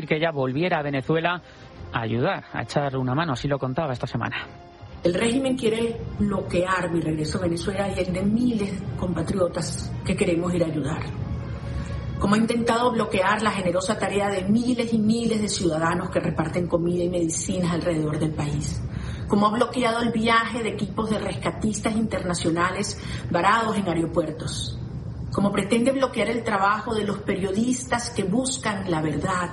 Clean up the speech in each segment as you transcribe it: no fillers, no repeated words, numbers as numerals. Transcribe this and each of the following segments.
que ella volviera a Venezuela a ayudar, a echar una mano, así lo contaba esta semana. El régimen quiere bloquear mi regreso a Venezuela y el de miles de compatriotas que queremos ir a ayudar. Como ha intentado bloquear la generosa tarea de miles y miles de ciudadanos que reparten comida y medicinas alrededor del país. Como ha bloqueado el viaje de equipos de rescatistas internacionales varados en aeropuertos. Como pretende bloquear el trabajo de los periodistas que buscan la verdad.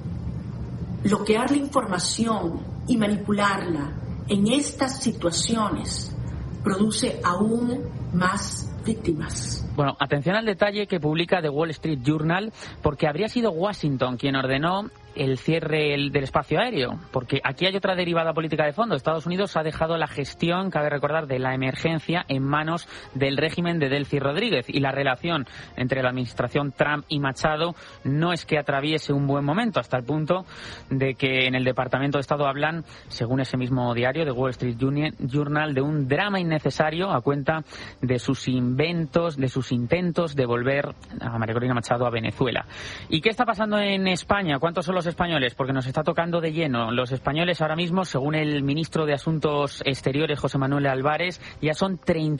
Bloquear la información y manipularla en estas situaciones produce aún más víctimas. Bueno, atención al detalle que publica The Wall Street Journal, porque habría sido Washington quien ordenó el cierre del espacio aéreo, porque aquí hay otra derivada política de fondo. Estados Unidos ha dejado la gestión, cabe recordar, de la emergencia en manos del régimen de Delcy Rodríguez, y la relación entre la administración Trump y Machado no es que atraviese un buen momento, hasta el punto de que en el Departamento de Estado hablan, según ese mismo diario, The Wall Street Journal, de un drama innecesario a cuenta de sus inventos, de sus intentos de volver a María Corina Machado a Venezuela. ¿Y qué está pasando en España? ¿Cuántos son los españoles? Porque nos está tocando de lleno. Los españoles ahora mismo, según el ministro de Asuntos Exteriores, José Manuel Álvarez, ya son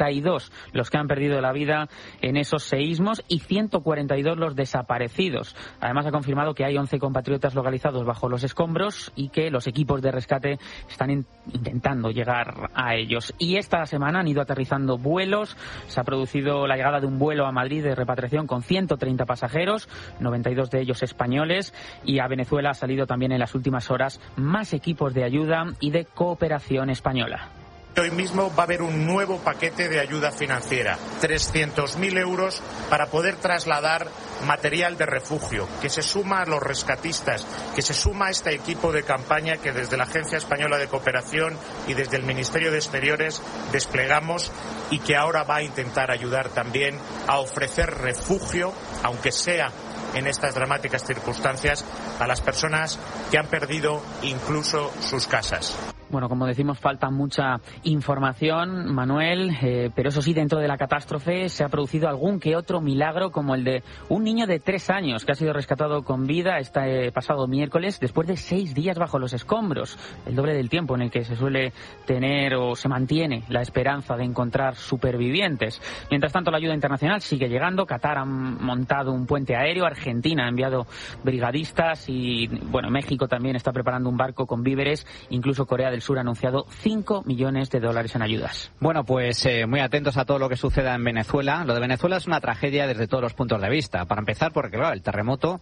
32 los que han perdido la vida en esos seísmos y 142 los desaparecidos. Además, ha confirmado que hay 11 compatriotas localizados bajo los escombros y que los equipos de rescate están intentando llegar a ellos. Y esta semana han ido aterrizando vuelos. Se ha producido la llegada de un vuelo a Madrid de repatriación con 130 pasajeros, 92 de ellos españoles, y a Venezuela ha salido también en las últimas horas más equipos de ayuda y de cooperación española. Hoy mismo va a haber un nuevo paquete de ayuda financiera, 300.000 euros para poder trasladar material de refugio, que se suma a los rescatistas, que se suma a este equipo de campaña que desde la Agencia Española de Cooperación y desde el Ministerio de Exteriores desplegamos y que ahora va a intentar ayudar también a ofrecer refugio, aunque sea en estas dramáticas circunstancias, a las personas que han perdido incluso sus casas. Bueno, como decimos, falta mucha información, Manuel, pero eso sí, dentro de la catástrofe se ha producido algún que otro milagro, como el de un niño de 3 años que ha sido rescatado con vida este pasado miércoles después de 6 días bajo los escombros, el doble del tiempo en el que se suele tener o se mantiene la esperanza de encontrar supervivientes. Mientras tanto, la ayuda internacional sigue llegando. Qatar ha montado un puente aéreo, Argentina ha enviado brigadistas y, bueno, México también está preparando un barco con víveres, incluso Corea del Sur ha anunciado $5 millones en ayudas. Bueno, pues muy atentos a todo lo que suceda en Venezuela. Lo de Venezuela es una tragedia desde todos los puntos de vista. Para empezar, porque claro, el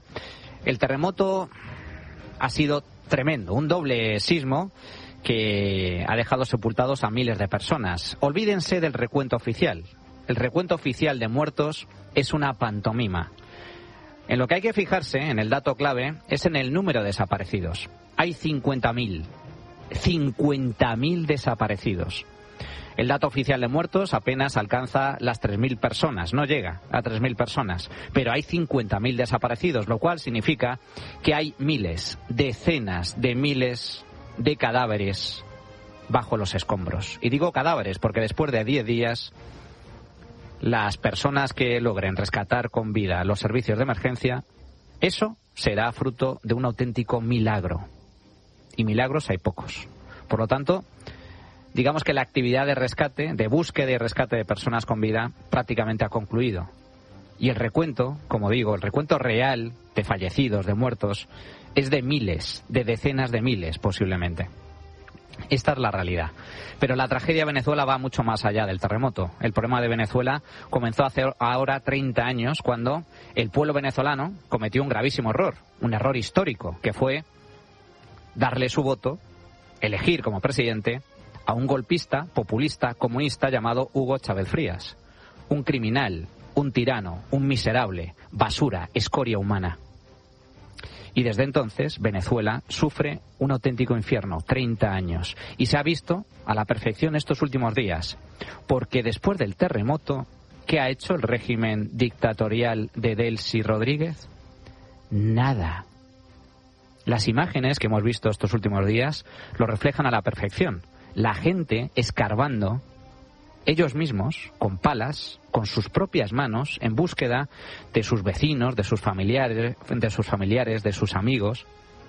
terremoto ha sido tremendo, un doble sismo que ha dejado sepultados a miles de personas. Olvídense del recuento oficial. El recuento oficial de muertos es una pantomima. En lo que hay que fijarse, en el dato clave, es en el número de desaparecidos. Hay 50.000 desaparecidos. El dato oficial de muertos apenas alcanza las 3.000 personas, no llega a 3.000 personas, pero hay 50.000 desaparecidos, lo cual significa que hay miles, decenas de miles de cadáveres bajo los escombros. Y digo cadáveres porque después de 10 días, las personas que logren rescatar con vida los servicios de emergencia, eso será fruto de un auténtico milagro. Y milagros hay pocos. Por lo tanto, digamos que la actividad de rescate, de búsqueda y rescate de personas con vida, prácticamente ha concluido. Y el recuento, como digo, el recuento real de fallecidos, de muertos, es de miles, de decenas de miles posiblemente. Esta es la realidad. Pero la tragedia de Venezuela va mucho más allá del terremoto. El problema de Venezuela comenzó hace ahora 30 años, cuando el pueblo venezolano cometió un gravísimo error, un error histórico, que fue darle su voto, elegir como presidente a un golpista, populista, comunista llamado Hugo Chávez Frías. Un criminal, un tirano, un miserable, basura, escoria humana. Y desde entonces Venezuela sufre un auténtico infierno, 30 años. Y se ha visto a la perfección estos últimos días. Porque después del terremoto, ¿qué ha hecho el régimen dictatorial de Delcy Rodríguez? Nada. Las imágenes que hemos visto estos últimos días lo reflejan a la perfección. La gente escarbando, ellos mismos, con palas, con sus propias manos, en búsqueda de sus vecinos, de sus familiares, de sus amigos,